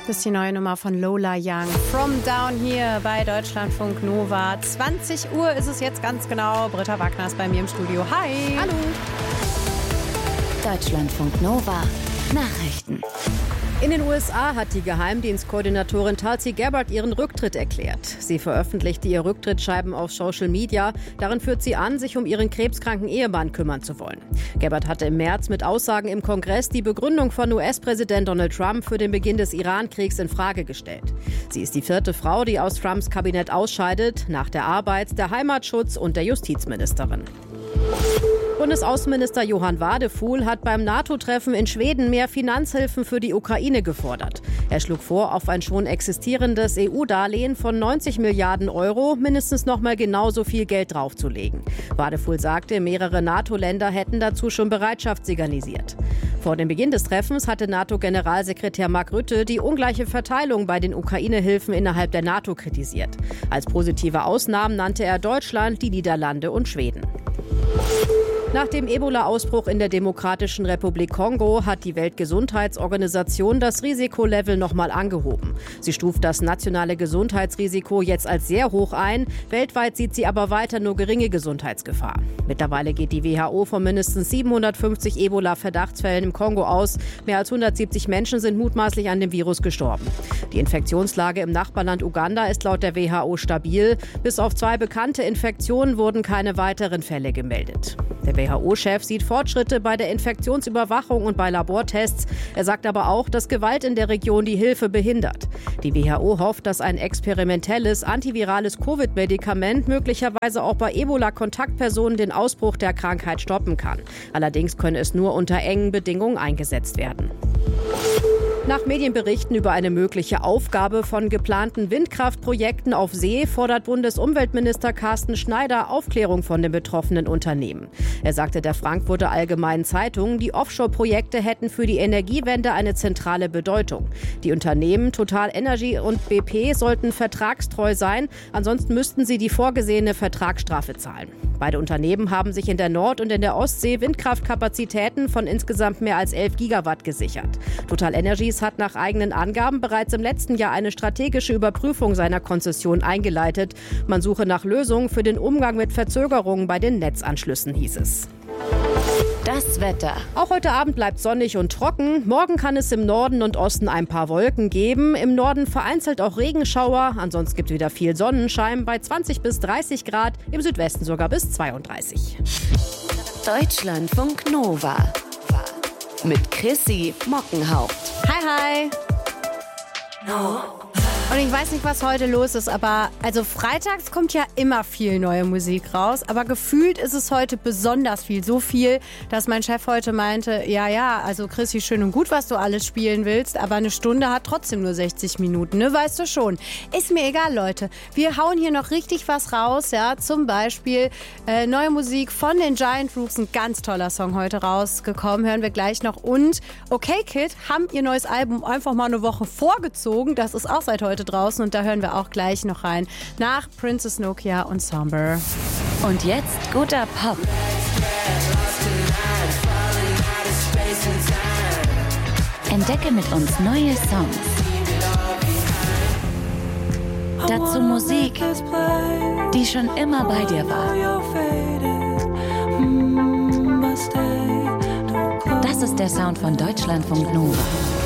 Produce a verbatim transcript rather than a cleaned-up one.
Das ist die neue Nummer von Lola Young. From Down hier bei Deutschlandfunk Nova. zwanzig Uhr ist es jetzt ganz genau. Britta Wagner ist bei mir im Studio. Hi. Hallo. Deutschlandfunk Nova. Nachrichten. In den U S A hat die Geheimdienstkoordinatorin Tulsi Gabbard ihren Rücktritt erklärt. Sie veröffentlichte ihr Rücktrittsschreiben auf Social Media. Darin führt sie an, sich um ihren krebskranken Ehemann kümmern zu wollen. Gabbard hatte im März mit Aussagen im Kongress die Begründung von U S-Präsident Donald Trump für den Beginn des Iran-Kriegs in Frage gestellt. Sie ist die vierte Frau, die aus Trumps Kabinett ausscheidet, nach der Arbeit-, der Heimatschutz- und der Justizministerin. Bundesaußenminister Johann Wadefuhl hat beim NATO-Treffen in Schweden mehr Finanzhilfen für die Ukraine gefordert. Er schlug vor, auf ein schon existierendes E U-Darlehen von neunzig Milliarden Euro mindestens noch mal genauso viel Geld draufzulegen. Wadefuhl sagte, mehrere NATO-Länder hätten dazu schon Bereitschaft signalisiert. Vor dem Beginn des Treffens hatte NATO-Generalsekretär Mark Rutte die ungleiche Verteilung bei den Ukraine-Hilfen innerhalb der NATO kritisiert. Als positive Ausnahmen nannte er Deutschland, die Niederlande und Schweden. Nach dem Ebola-Ausbruch in der Demokratischen Republik Kongo hat die Weltgesundheitsorganisation das Risikolevel nochmal angehoben. Sie stuft das nationale Gesundheitsrisiko jetzt als sehr hoch ein. Weltweit sieht sie aber weiter nur geringe Gesundheitsgefahr. Mittlerweile geht die W H O von mindestens siebenhundertfünfzig Ebola-Verdachtsfällen im Kongo aus. Mehr als hundertsiebzig Menschen sind mutmaßlich an dem Virus gestorben. Die Infektionslage im Nachbarland Uganda ist laut der W H O stabil. Bis auf zwei bekannte Infektionen wurden keine weiteren Fälle gemeldet. Der W H O-Chef sieht Fortschritte bei der Infektionsüberwachung und bei Labortests. Er sagt aber auch, dass Gewalt in der Region die Hilfe behindert. Die W H O hofft, dass ein experimentelles antivirales Covid-Medikament möglicherweise auch bei Ebola-Kontaktpersonen den Ausbruch der Krankheit stoppen kann. Allerdings könne es nur unter engen Bedingungen eingesetzt werden. Nach Medienberichten über eine mögliche Aufgabe von geplanten Windkraftprojekten auf See fordert Bundesumweltminister Carsten Schneider Aufklärung von den betroffenen Unternehmen. Er sagte der Frankfurter Allgemeinen Zeitung, die Offshore-Projekte hätten für die Energiewende eine zentrale Bedeutung. Die Unternehmen Total Energy und B P sollten vertragstreu sein, ansonsten müssten sie die vorgesehene Vertragsstrafe zahlen. Beide Unternehmen haben sich in der Nord- und in der Ostsee Windkraftkapazitäten von insgesamt mehr als elf Gigawatt gesichert. Total Energies hat nach eigenen Angaben bereits im letzten Jahr eine strategische Überprüfung seiner Konzession eingeleitet. Man suche nach Lösungen für den Umgang mit Verzögerungen bei den Netzanschlüssen, hieß es. Das Wetter. Auch heute Abend bleibt sonnig und trocken. Morgen kann es im Norden und Osten ein paar Wolken geben. Im Norden vereinzelt auch Regenschauer. Ansonsten gibt es wieder viel Sonnenschein bei zwanzig bis dreißig Grad. Im Südwesten sogar bis zweiunddreißig. Deutschlandfunk Nova. Mit Chrissy Mockenhaupt. Hi, hi. No. Und ich weiß nicht, was heute los ist, aber also freitags kommt ja immer viel neue Musik raus, aber gefühlt ist es heute besonders viel. So viel, dass mein Chef heute meinte, ja, ja, also Chrissy, schön und gut, was du alles spielen willst, aber eine Stunde hat trotzdem nur sechzig Minuten, ne, weißt du schon. Ist mir egal, Leute. Wir hauen hier noch richtig was raus, ja, zum Beispiel äh, neue Musik von den Giant Rooks, ein ganz toller Song heute rausgekommen, hören wir gleich noch. Und Okay Kid haben ihr neues Album einfach mal eine Woche vorgezogen, das ist auch seit heute draußen und da hören wir auch gleich noch rein. Nach Princess Nokia und Somber. Und jetzt guter Pop. Entdecke mit uns neue Songs. Dazu Musik, die schon immer bei dir war. Das ist der Sound von Deutschlandfunk Nova.